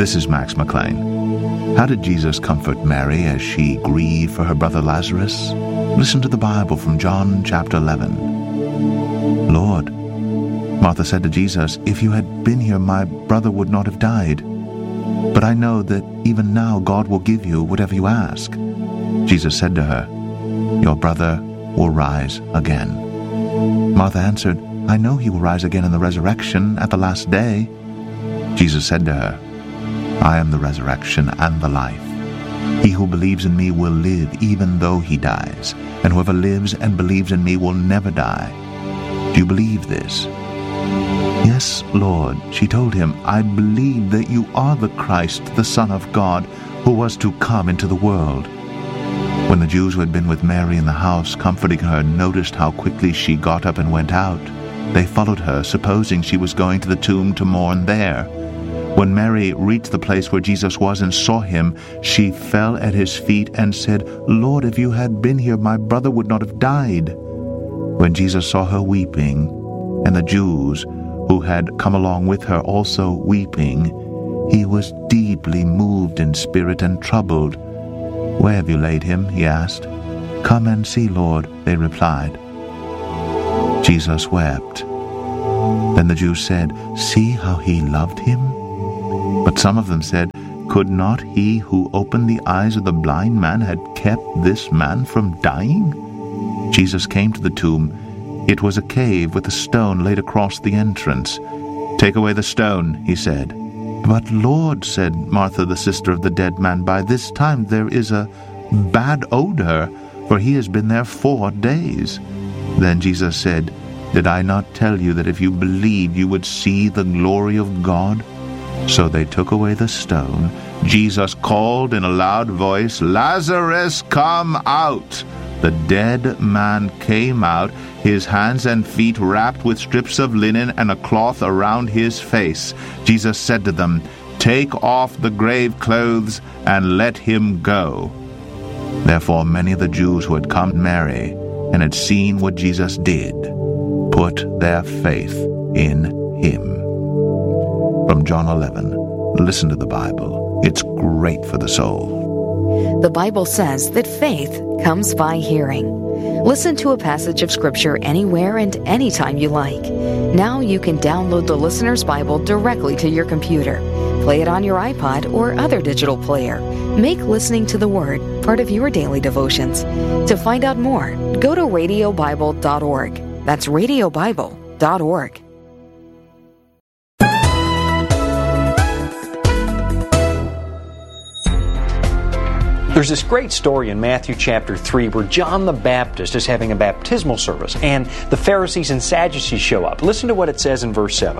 This is Max McLean. How did Jesus comfort Mary as she grieved for her brother Lazarus? Listen to the Bible from John chapter 11. Lord, Martha said to Jesus, if you had been here, my brother would not have died. But I know that even now God will give you whatever you ask. Jesus said to her, your brother will rise again. Martha answered, I know he will rise again in the resurrection at the last day. Jesus said to her, I am the resurrection and the life. He who believes in me will live even though he dies, and whoever lives and believes in me will never die. Do you believe this? Yes, Lord, she told him, I believe that you are the Christ, the Son of God, who was to come into the world. When the Jews who had been with Mary in the house, comforting her, noticed how quickly she got up and went out, they followed her, supposing she was going to the tomb to mourn there. When Mary reached the place where Jesus was and saw him, she fell at his feet and said, Lord, if you had been here, my brother would not have died. When Jesus saw her weeping, and the Jews who had come along with her also weeping, he was deeply moved in spirit and troubled. Where have you laid him? He asked. Come and see, Lord, they replied. Jesus wept. Then the Jews said, see how he loved him? But some of them said, could not he who opened the eyes of the blind man had kept this man from dying? Jesus came to the tomb. It was a cave with a stone laid across the entrance. Take away the stone, he said. But Lord, said Martha, the sister of the dead man, by this time there is a bad odor, for he has been there 4 days. Then Jesus said, did I not tell you that if you believed you would see the glory of God? So they took away the stone. Jesus called in a loud voice, Lazarus, come out! The dead man came out, his hands and feet wrapped with strips of linen and a cloth around his face. Jesus said to them, take off the grave clothes and let him go. Therefore many of the Jews who had come to Mary and had seen what Jesus did put their faith in him. From John 11, listen to the Bible. It's great for the soul. The Bible says that faith comes by hearing. Listen to a passage of Scripture anywhere and anytime you like. Now you can download the Listener's Bible directly to your computer. Play it on your iPod or other digital player. Make listening to the Word part of your daily devotions. To find out more, go to radiobible.org. That's radiobible.org. There's this great story in Matthew chapter 3 where John the Baptist is having a baptismal service and the Pharisees and Sadducees show up. Listen to what it says in verse 7.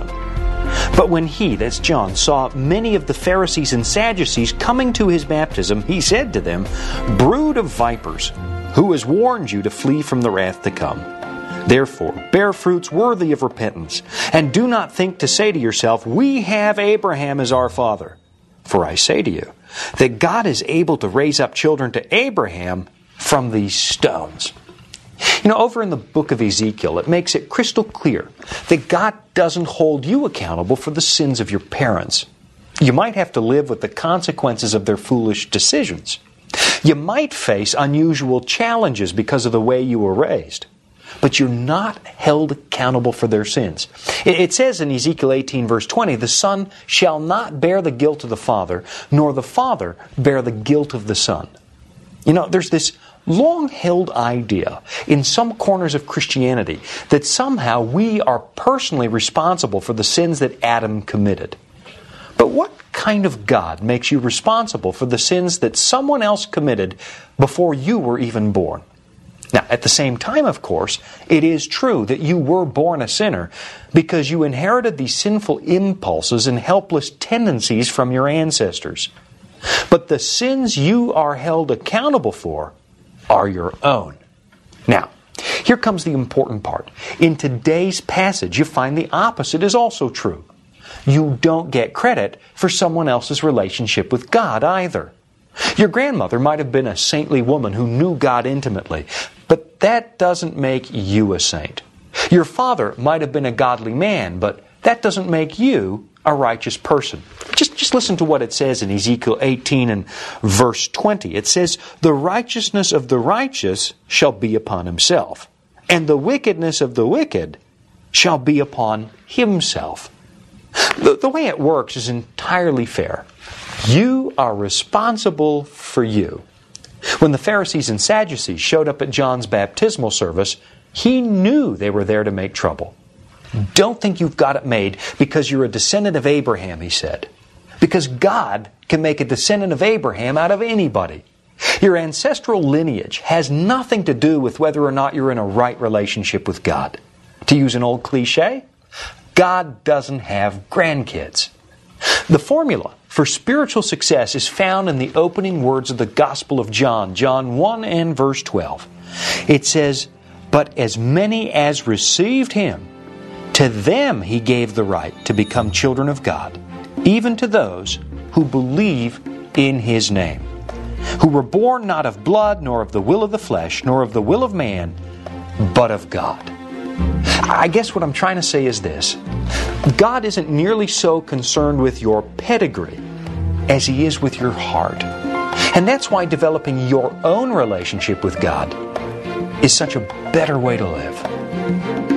But when he, that's John, saw many of the Pharisees and Sadducees coming to his baptism, he said to them, brood of vipers, who has warned you to flee from the wrath to come? Therefore, bear fruits worthy of repentance, and do not think to say to yourself, we have Abraham as our father. For I say to you, that God is able to raise up children to Abraham from these stones. You know, over in the book of Ezekiel, it makes it crystal clear that God doesn't hold you accountable for the sins of your parents. You might have to live with the consequences of their foolish decisions. You might face unusual challenges because of the way you were raised. But you're not held accountable for their sins. It says in Ezekiel 18 verse 20, the son shall not bear the guilt of the father, nor the father bear the guilt of the son. You know, there's this long-held idea in some corners of Christianity that somehow we are personally responsible for the sins that Adam committed. But what kind of God makes you responsible for the sins that someone else committed before you were even born? Now, at the same time, of course, it is true that you were born a sinner because you inherited these sinful impulses and helpless tendencies from your ancestors. But the sins you are held accountable for are your own. Now, here comes the important part. In today's passage, you find the opposite is also true. You don't get credit for someone else's relationship with God either. Your grandmother might have been a saintly woman who knew God intimately, but that doesn't make you a saint. Your father might have been a godly man, but that doesn't make you a righteous person. Just listen to what it says in Ezekiel 18 and verse 20. It says, "The righteousness of the righteous shall be upon himself, and the wickedness of the wicked shall be upon himself." The way it works is entirely fair. You are responsible for you. When the Pharisees and Sadducees showed up at John's baptismal service, he knew they were there to make trouble. "Don't think you've got it made because you're a descendant of Abraham," he said. Because God can make a descendant of Abraham out of anybody. Your ancestral lineage has nothing to do with whether or not you're in a right relationship with God. To use an old cliche, God doesn't have grandkids. The formula for spiritual success is found in the opening words of the Gospel of John, John 1 and verse 12. It says, "But as many as received Him, to them He gave the right to become children of God, even to those who believe in His name, who were born not of blood, nor of the will of the flesh, nor of the will of man, but of God." I guess what I'm trying to say is this: God isn't nearly so concerned with your pedigree as He is with your heart. And that's why developing your own relationship with God is such a better way to live.